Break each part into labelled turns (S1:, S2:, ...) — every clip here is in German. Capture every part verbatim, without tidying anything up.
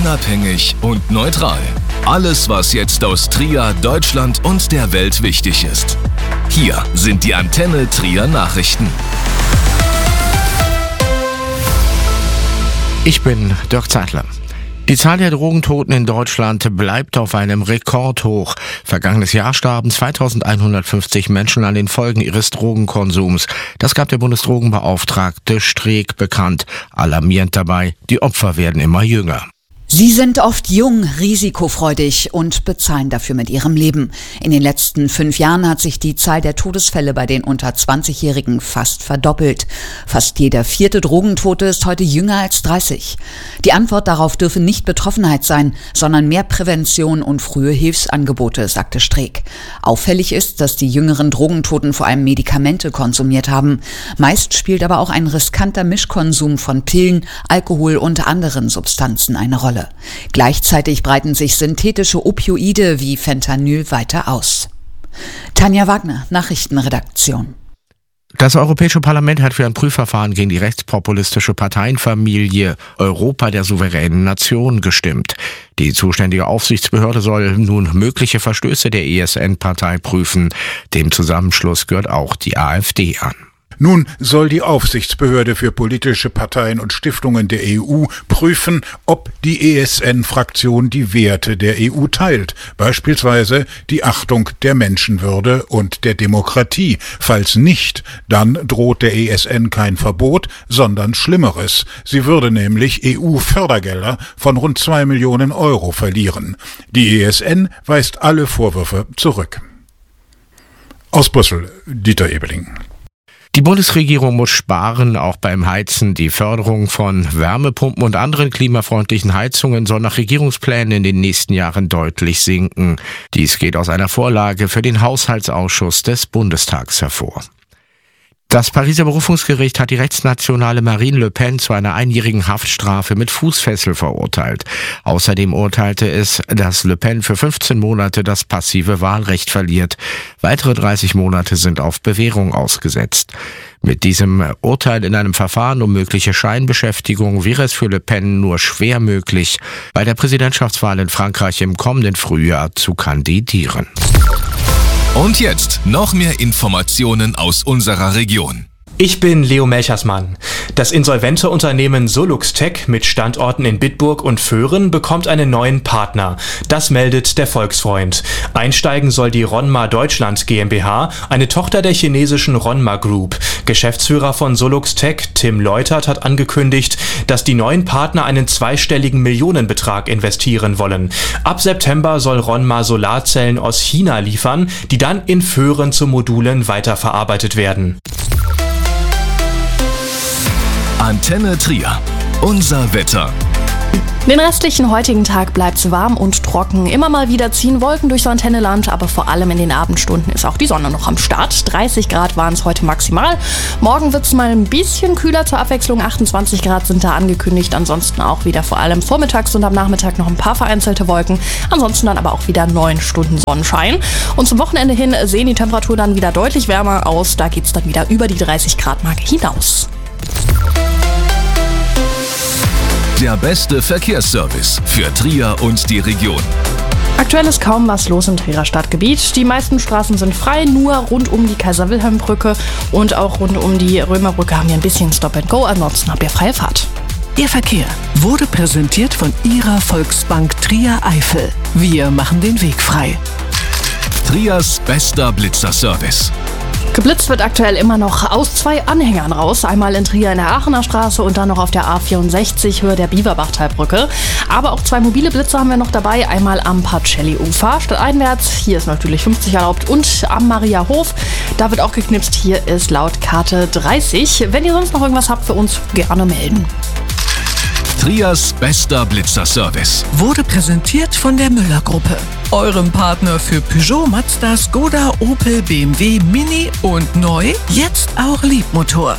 S1: unabhängig und neutral. Alles, was jetzt aus Trier, Deutschland und der Welt wichtig ist. Hier sind die Antenne Trier Nachrichten.
S2: Ich bin Dirk Zeitler. Die Zahl der Drogentoten in Deutschland bleibt auf einem Rekordhoch. Vergangenes Jahr starben zweitausendeinhundertfünfzig Menschen an den Folgen ihres Drogenkonsums. Das gab der Bundesdrogenbeauftragte Streeck bekannt. Alarmierend dabei, die Opfer werden immer jünger.
S3: Sie sind oft jung, risikofreudig und bezahlen dafür mit ihrem Leben. In den letzten fünf Jahren hat sich die Zahl der Todesfälle bei den unter zwanzigjährigen fast verdoppelt. Fast jeder vierte Drogentote ist heute jünger als dreißig. Die Antwort darauf dürfe nicht Betroffenheit sein, sondern mehr Prävention und frühe Hilfsangebote, sagte Streeck. Auffällig ist, dass die jüngeren Drogentoten vor allem Medikamente konsumiert haben. Meist spielt aber auch ein riskanter Mischkonsum von Pillen, Alkohol und anderen Substanzen eine Rolle. Gleichzeitig breiten sich synthetische Opioide wie Fentanyl weiter aus. Tanja Wagner, Nachrichtenredaktion.
S2: Das Europäische Parlament hat für ein Prüfverfahren gegen die rechtspopulistische Parteienfamilie Europa der souveränen Nation gestimmt. Die zuständige Aufsichtsbehörde soll nun mögliche Verstöße der E S N-Partei prüfen. Dem Zusammenschluss gehört auch die AfD an.
S4: Nun soll die Aufsichtsbehörde für politische Parteien und Stiftungen der E U prüfen, ob die E S N-Fraktion die Werte der E U teilt, beispielsweise die Achtung der Menschenwürde und der Demokratie. Falls nicht, dann droht der E S N kein Verbot, sondern Schlimmeres. Sie würde nämlich E U-Fördergelder von rund zwei Millionen Euro verlieren. Die E S N weist alle Vorwürfe zurück. Aus Brüssel, Dieter Ebeling.
S2: Die Bundesregierung muss sparen, auch beim Heizen. Die Förderung von Wärmepumpen und anderen klimafreundlichen Heizungen soll nach Regierungsplänen in den nächsten Jahren deutlich sinken. Dies geht aus einer Vorlage für den Haushaltsausschuss des Bundestags hervor. Das Pariser Berufungsgericht hat die rechtsnationale Marine Le Pen zu einer einjährigen Haftstrafe mit Fußfessel verurteilt. Außerdem urteilte es, dass Le Pen für fünfzehn Monate das passive Wahlrecht verliert. Weitere dreißig Monate sind auf Bewährung ausgesetzt. Mit diesem Urteil in einem Verfahren um mögliche Scheinbeschäftigung wäre es für Le Pen nur schwer möglich, bei der Präsidentschaftswahl in Frankreich im kommenden Frühjahr zu kandidieren.
S1: Und jetzt noch mehr Informationen aus unserer Region.
S5: Ich bin Leo Melchersmann. Das insolvente Unternehmen Soluxtech mit Standorten in Bitburg und Föhren bekommt einen neuen Partner. Das meldet der Volksfreund. Einsteigen soll die Ronma Deutschland GmbH, eine Tochter der chinesischen Ronma Group. Geschäftsführer von Soluxtech, Tim Leutert, hat angekündigt, dass die neuen Partner einen zweistelligen Millionenbetrag investieren wollen. Ab September soll Ronma Solarzellen aus China liefern, die dann in Föhren zu Modulen weiterverarbeitet werden.
S1: Antenne Trier. Unser Wetter.
S6: Den restlichen heutigen Tag bleibt's warm und trocken. Immer mal wieder ziehen Wolken durchs Antenneland, aber vor allem in den Abendstunden ist auch die Sonne noch am Start. dreißig Grad waren es heute maximal. Morgen wird's mal ein bisschen kühler zur Abwechslung. achtundzwanzig Grad sind da angekündigt. Ansonsten auch wieder vor allem vormittags und am Nachmittag noch ein paar vereinzelte Wolken. Ansonsten dann aber auch wieder neun Stunden Sonnenschein. Und zum Wochenende hin sehen die Temperaturen dann wieder deutlich wärmer aus. Da geht's dann wieder über die dreißig Grad Marke hinaus.
S1: Der beste Verkehrsservice für Trier und die Region.
S6: Aktuell ist kaum was los im Trierer Stadtgebiet. Die meisten Straßen sind frei, nur rund um die Kaiser-Wilhelm-Brücke und auch rund um die Römerbrücke haben wir ein bisschen Stop and Go. Ansonsten habt ihr freie Fahrt.
S7: Ihr Verkehr wurde präsentiert von Ihrer Volksbank Trier Eifel. Wir machen den Weg frei.
S1: Triers bester Blitzerservice.
S6: Geblitzt wird aktuell immer noch aus zwei Anhängern raus. Einmal in Trier in der Aachener Straße und dann noch auf der A vierundsechzig Höhe der Bieberbachtalbrücke. Aber auch zwei mobile Blitze haben wir noch dabei. Einmal am Pacelli-Ufer stadteinwärts. Hier ist natürlich fünfzig erlaubt. Und am Mariahof, da wird auch geknipst. Hier ist laut Karte dreißig. Wenn ihr sonst noch irgendwas habt für uns, gerne melden.
S1: Triers bester Blitzerservice
S7: wurde präsentiert von der Müller-Gruppe, eurem Partner für Peugeot, Mazda, Skoda, Opel, B M W, Mini und neu, jetzt auch Liebmotor.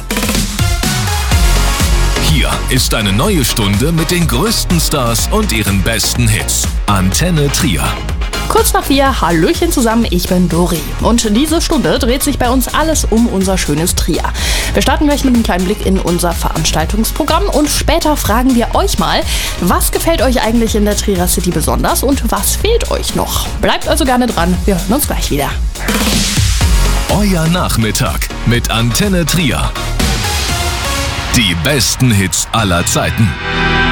S1: Hier ist eine neue Stunde mit den größten Stars und ihren besten Hits. Antenne Trier.
S6: Kurz nach vier, Hallöchen zusammen, ich bin Dori. Und diese Stunde dreht sich bei uns alles um unser schönes Trier. Wir starten gleich mit einem kleinen Blick in unser Veranstaltungsprogramm und später fragen wir euch mal, was gefällt euch eigentlich in der Trierer City besonders und was fehlt euch noch? Bleibt also gerne dran, wir hören uns gleich wieder.
S1: Euer Nachmittag mit Antenne Trier. Die besten Hits aller Zeiten.